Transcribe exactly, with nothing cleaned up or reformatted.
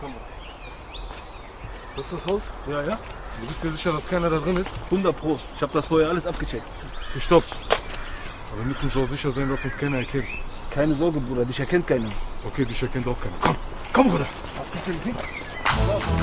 Das ist das Haus? Ja, ja. Du bist dir sicher, dass keiner da drin ist? hundert Pro. Ich habe das vorher alles abgecheckt. Okay, stopp. Aber wir müssen so sicher sein, dass uns keiner erkennt. Keine Sorge, Bruder. Dich erkennt keiner. Okay, dich erkennt auch keiner. Komm, komm, Bruder. Was gibt's denn?